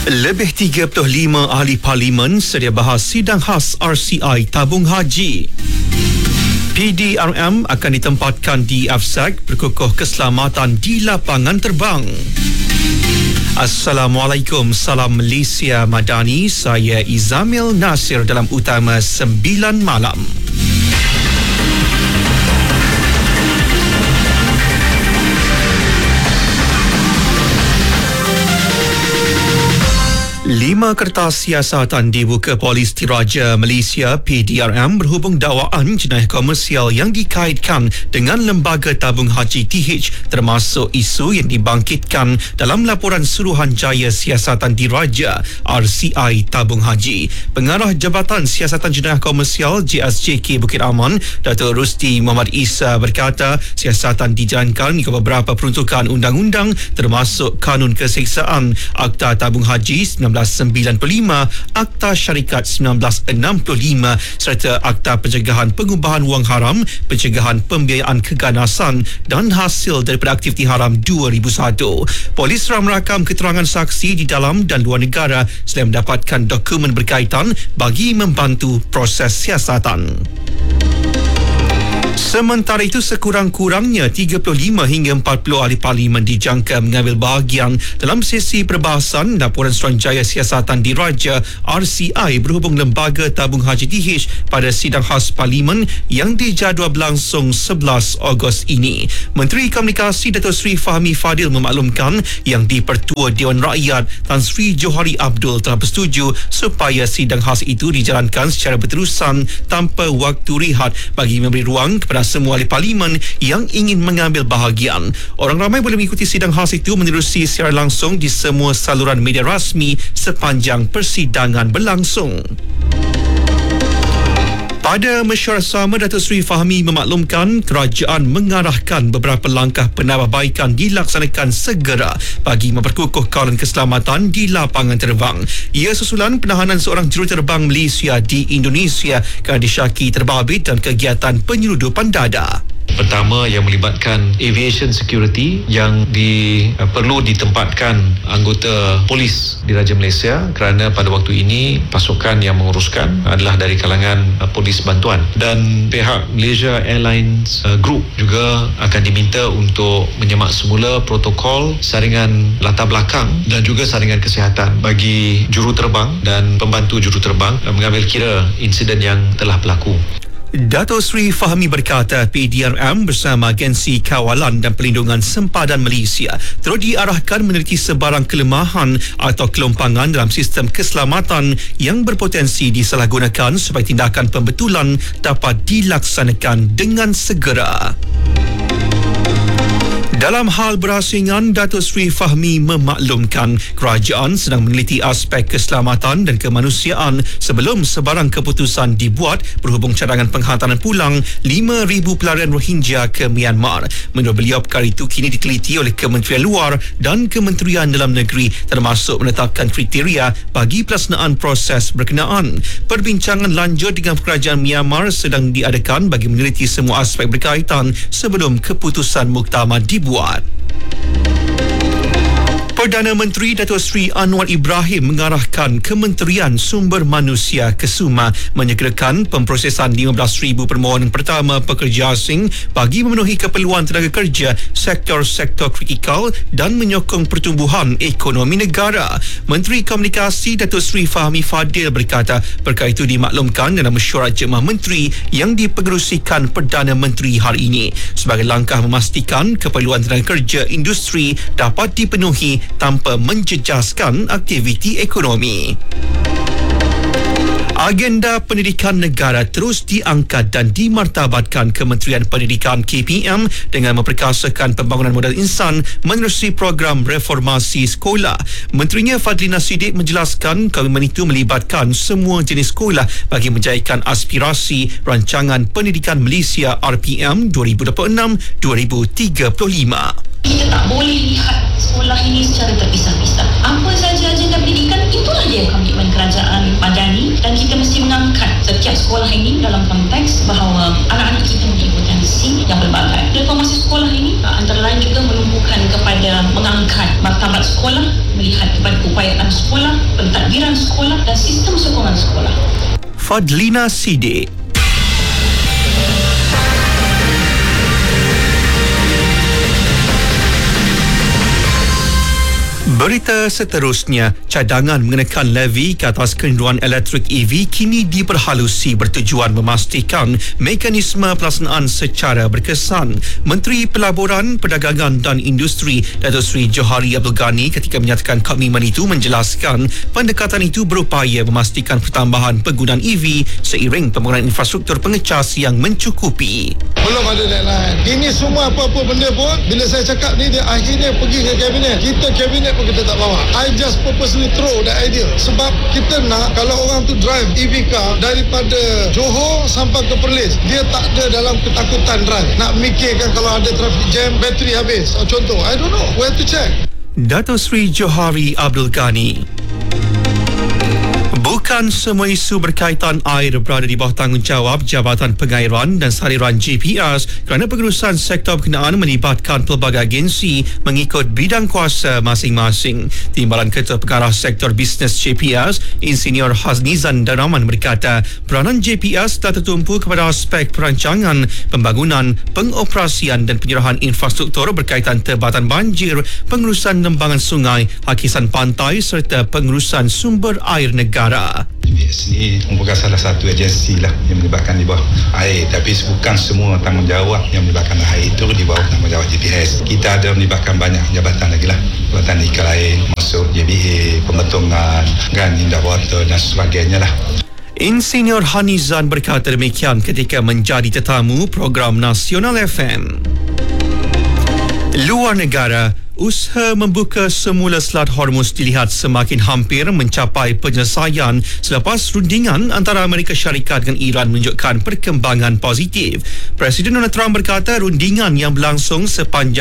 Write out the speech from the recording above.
Lebih 35 ahli parlimen sedia bahas sidang khas RCI tabung haji. PDRM akan ditempatkan di AFSAC berkukuh keselamatan di lapangan terbang. Assalamualaikum, salam Malaysia Madani. Saya Izamil Nasir dalam Utama 9 Malam. Lima kertas siasatan dibuka Polis Diraja Malaysia PDRM berhubung dakwaan jenayah komersial yang dikaitkan dengan Lembaga Tabung Haji TH, termasuk isu yang dibangkitkan dalam laporan Suruhanjaya Siasatan Diraja RCI Tabung Haji. Pengarah Jabatan Siasatan Jenayah Komersial JSJK Bukit Aman, Datuk Rusdi Muhammad Isa berkata siasatan dijalankan mengikut beberapa peruntukan undang-undang termasuk Kanun Keseksaan, Akta Tabung Haji 1995, Akta Syarikat 1965 serta Akta Pencegahan Pengubahan Wang Haram, Pencegahan Pembiayaan Keganasan dan Hasil daripada Aktiviti Haram 2001. Polis telah merakam keterangan saksi di dalam dan luar negara selain mendapatkan dokumen berkaitan bagi membantu proses siasatan. Sementara itu, sekurang-kurangnya 35 hingga 40 ahli parlimen dijangka mengambil bahagian dalam sesi perbahasan laporan Suruhanjaya Siasatan Diraja RCI berhubung Lembaga Tabung Haji TH pada sidang khas parlimen yang dijadual berlangsung 11 Ogos ini. Menteri Komunikasi Datuk Seri Fahmi Fadil memaklumkan yang di-Pertua Dewan Rakyat Tan Sri Johari Abdul telah bersetuju supaya sidang khas itu dijalankan secara berterusan tanpa waktu rehat bagi memberi ruang kepada semua ahli parlimen yang ingin mengambil bahagian. Orang ramai boleh mengikuti sidang khas itu menerusi secara langsung di semua saluran media rasmi sepanjang persidangan berlangsung. Pada mesyuarat sama, Datuk Seri Fahmi memaklumkan kerajaan mengarahkan beberapa langkah penambahbaikan dilaksanakan segera bagi memperkukuh kawalan keselamatan di lapangan terbang. Ia susulan penahanan seorang juruterbang Malaysia di Indonesia kerana disyaki terbabit dalam kegiatan penyeludupan dada. Pertama, yang melibatkan aviation security yang perlu ditempatkan anggota polis Diraja Malaysia kerana pada waktu ini pasukan yang menguruskan adalah dari kalangan polis bantuan, dan pihak Malaysia Airlines Group juga akan diminta untuk menyemak semula protokol saringan latar belakang dan juga saringan kesihatan bagi juruterbang dan pembantu juruterbang mengambil kira insiden yang telah berlaku. Datuk Seri Fahmi berkata PDRM bersama Agensi Kawalan dan Perlindungan Sempadan Malaysia terus diarahkan meneliti sebarang kelemahan atau kelompangan dalam sistem keselamatan yang berpotensi disalahgunakan supaya tindakan pembetulan dapat dilaksanakan dengan segera. Dalam hal berasingan, Datuk Seri Fahmi memaklumkan kerajaan sedang meneliti aspek keselamatan dan kemanusiaan sebelum sebarang keputusan dibuat berhubung cadangan penghantaran pulang 5,000 pelarian Rohingya ke Myanmar. Menurut beliau, perkara itu kini diteliti oleh Kementerian Luar dan Kementerian Dalam Negeri termasuk menetapkan kriteria bagi pelaksanaan proses berkenaan. Perbincangan lanjut dengan kerajaan Myanmar sedang diadakan bagi meneliti semua aspek berkaitan sebelum keputusan muktamar dibuat. Perdana Menteri Datuk Seri Anwar Ibrahim mengarahkan Kementerian Sumber Manusia Kesuma menyegerakan pemprosesan 15,000 permohonan pertama pekerja asing bagi memenuhi keperluan tenaga kerja sektor-sektor kritikal dan menyokong pertumbuhan ekonomi negara. Menteri Komunikasi Datuk Seri Fahmi Fadil berkata perkara itu dimaklumkan dalam mesyuarat Jemaah Menteri yang dipengerusikan Perdana Menteri hari ini sebagai langkah memastikan keperluan tenaga kerja industri dapat dipenuhi tanpa menjejaskan aktiviti ekonomi. Agenda pendidikan negara terus diangkat dan dimartabatkan Kementerian Pendidikan KPM dengan memperkasakan pembangunan modal insan menerusi program reformasi sekolah. Menterinya Fadlina Siddiq menjelaskan komitmen itu melibatkan semua jenis sekolah bagi menjayakan aspirasi Rancangan Pendidikan Malaysia RPM 2026-2035. Kita tak boleh lihat sekolah ini secara terpisah-pisah. Apa saja agenda pendidikan, itulah dia komitmen kerajaan Madani, dan kita mesti mengangkat setiap sekolah ini dalam konteks bahawa anak-anak kita mempunyai potensi yang berbagai. Reformasi sekolah ini antara lain juga menumpukan kepada mengangkat martabat sekolah, melihat kepada keupayaan sekolah, pentadbiran sekolah dan sistem sokongan sekolah. Fadlina Siddiq. Berita seterusnya, cadangan mengenakan levy ke atas kenderaan elektrik EV kini diperhalusi bertujuan memastikan mekanisme pelaksanaan secara berkesan. Menteri Pelaburan, Perdagangan dan Industri Datuk Seri Johari Abdul Ghani ketika menyatakan komitmen itu menjelaskan pendekatan itu berupaya memastikan pertambahan penggunaan EV seiring pembangunan infrastruktur pengecas yang mencukupi. Belum ada deadline. Ini semua apa-apa benda pun bila saya cakap ni dia akhirnya pergi ke kabinet. Kabinet pun kita tak bawa. I just purposely throw that idea. Sebab kita nak kalau orang tu drive EV car daripada Johor sampai ke Perlis, dia tak ada dalam ketakutan drive. Nak mikirkan kalau ada traffic jam, bateri habis. Contoh, I don't know. We have to check. Datuk Seri Johari Abdul Ghani. Bukan semua isu berkaitan air berada di bawah tanggungjawab Jabatan Pengairan dan Saliran JPS kerana pengurusan sektor berkenaan melibatkan pelbagai agensi mengikut bidang kuasa masing-masing. Timbalan Ketua Pengarah Sektor Bisnes JPS, Insinyur Haznizan Daraman berkata, peranan JPS telah tertumpu kepada aspek perancangan, pembangunan, pengoperasian dan penyerahan infrastruktur berkaitan tebatan banjir, pengurusan lembangan sungai, hakisan pantai serta pengurusan sumber air negara. JPS ni merupakan salah satu agensi lah yang melibatkan di bawah air, tapi bukan semua tanggungjawab yang melibatkan air itu di bawah tanggungjawab JPS. Kita ada melibatkan banyak jabatan lagi lah, jabatan ikan lain masuk JBA, pembetongan, Indah Water dan sebagainya lah. Insinyur Hanizan berkata demikian ketika menjadi tetamu program Nasional FM. Luar negara, usaha membuka semula Selat Hormuz dilihat semakin hampir mencapai penyelesaian selepas rundingan antara Amerika Syarikat dengan Iran menunjukkan perkembangan positif. Presiden Donald Trump berkata rundingan yang berlangsung sepanjang